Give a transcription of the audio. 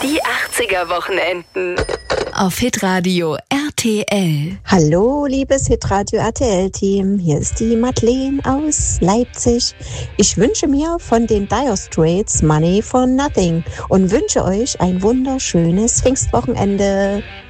Die 80er-Wochenenden. Auf Hitradio RTL. Hallo, liebes Hitradio RTL-Team. Hier ist die Madeleine aus Leipzig. Ich wünsche mir von den Dire Straits Money for Nothing und wünsche euch ein wunderschönes Pfingstwochenende.